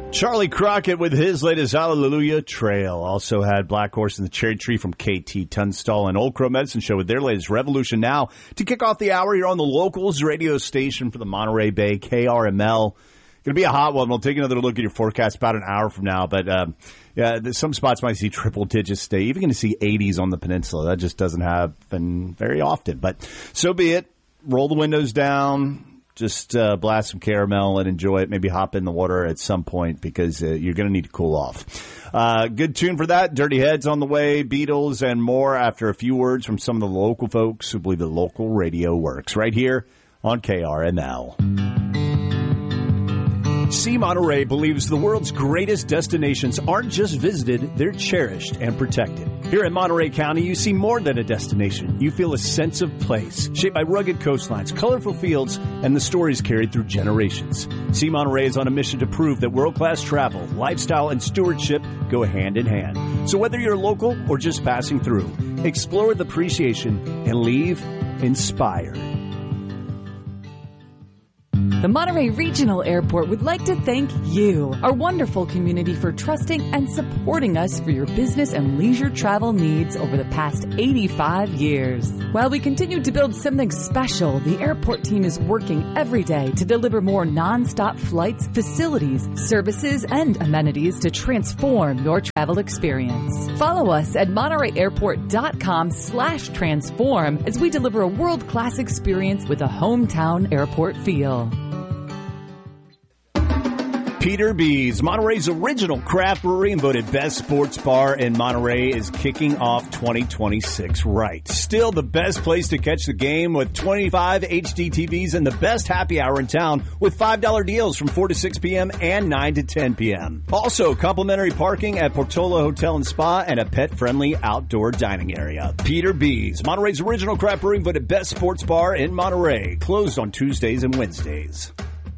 Charlie Crockett with his latest Hallelujah Trail. Also had Black Horse and the Cherry Tree from KT Tunstall and Old Crow Medicine Show with their latest Revolution Now. To kick off the hour here on the Locals radio station for the Monterey Bay, KRML. Going to be a hot one. We'll take another look at your forecast about an hour from now. But, some spots might see triple digits today. Even going to see 80s on the peninsula. That just doesn't happen very often. But so be it. Roll the windows down. Just blast some caramel and enjoy it. Maybe hop in the water at some point because you're going to need to cool off. Good tune for that. Dirty Heads on the way, Beatles, and more after a few words from some of the local folks who believe the local radio works. Right here on KRML. See Monterey believes the world's greatest destinations aren't just visited, they're cherished and protected. Here in Monterey County, you see more than a destination. You feel a sense of place, shaped by rugged coastlines, colorful fields, and the stories carried through generations. See Monterey is on a mission to prove that world-class travel, lifestyle, and stewardship go hand in hand. So whether you're local or just passing through, explore with appreciation and leave inspired. The Monterey Regional Airport would like to thank you, our wonderful community, for trusting and supporting us for your business and leisure travel needs over the past 85 years. While we continue to build something special, the airport team is working every day to deliver more nonstop flights, facilities, services, and amenities to transform your travel experience. Follow us at MontereyAirport.com/transform as we deliver a world-class experience with a hometown airport feel. Peter B's, Monterey's original craft brewery and voted best sports bar in Monterey, is kicking off 2026 right. Still the best place to catch the game with 25 HD TVs and the best happy hour in town with $5 deals from 4 to 6 p.m. and 9 to 10 p.m. Also, complimentary parking at Portola Hotel and Spa and a pet-friendly outdoor dining area. Peter B's, Monterey's original craft brewery and voted best sports bar in Monterey. Closed on Tuesdays and Wednesdays.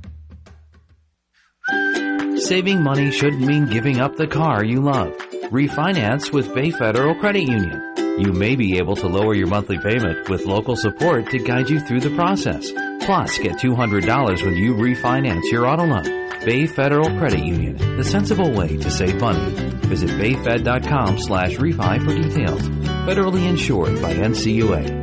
Saving money shouldn't mean giving up the car you love. Refinance with Bay Federal Credit Union. You may be able to lower your monthly payment with local support to guide you through the process. Plus, get $200 when you refinance your auto loan. Bay Federal Credit Union, the sensible way to save money. Visit bayfed.com/refi for details. Federally insured by NCUA.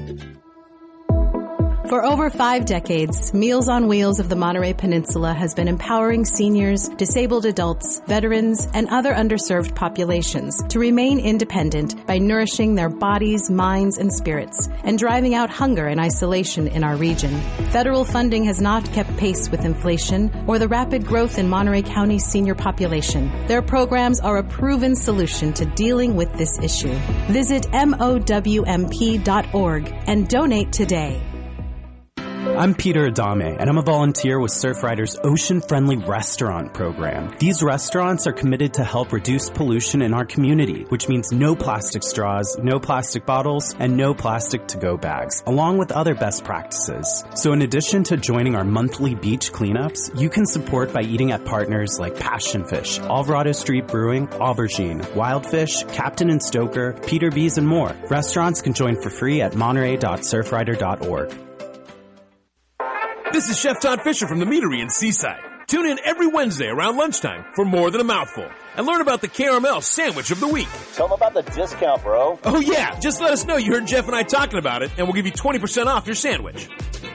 For over 5 decades, Meals on Wheels of the Monterey Peninsula has been empowering seniors, disabled adults, veterans, and other underserved populations to remain independent by nourishing their bodies, minds, and spirits, and driving out hunger and isolation in our region. Federal funding has not kept pace with inflation or the rapid growth in Monterey County's senior population. Their programs are a proven solution to dealing with this issue. Visit MOWMP.org and donate today. I'm Peter Adame, and I'm a volunteer with Surfrider's Ocean-Friendly Restaurant program. These restaurants are committed to help reduce pollution in our community, which means no plastic straws, no plastic bottles, and no plastic to-go bags, along with other best practices. So in addition to joining our monthly beach cleanups, you can support by eating at partners like Passion Fish, Alvarado Street Brewing, Aubergine, Wildfish, Captain and Stoker, Peter B's, and more. Restaurants can join for free at monterey.surfrider.org. This is Chef Todd Fisher from the Meadery in Seaside. Tune in every Wednesday around lunchtime for More Than a Mouthful and learn about the KRML Sandwich of the Week. Tell them about the discount, bro. Oh, yeah. Just let us know you heard Jeff and I talking about it, and we'll give you 20% off your sandwich.